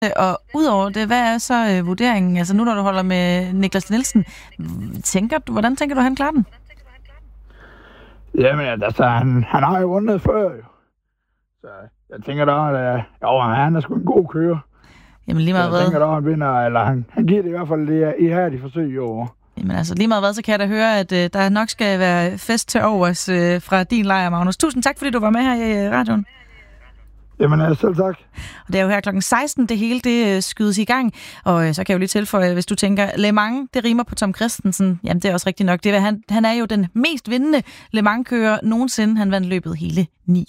Og udover det, hvad er så vurderingen? Altså nu, når du holder med Niklas Nielsen, hvordan tænker du, han klarer den? Jamen, altså, han har jo vundet før, jo. Så jeg tænker da, at han er sgu en god kører. Jamen lige meget hvad. Jeg tænker da, han vinder, eller han giver det i hvert fald det ihærdige forsøg i år. Jamen altså lige meget hvad, så kan jeg da høre, at der nok skal være fest til overs fra din lejr, Magnus. Tusind tak, fordi du var med her i radioen. Jamen, selv tak. Og det er jo her klokken 16, det hele det skydes i gang. Og så kan jeg jo lige tilføje, hvis du tænker, Le Mans, det rimer på Tom Kristensen. Jamen, det er også rigtigt nok. Han er jo den mest vindende Le Mans-kører nogensinde. Han vandt løbet hele 9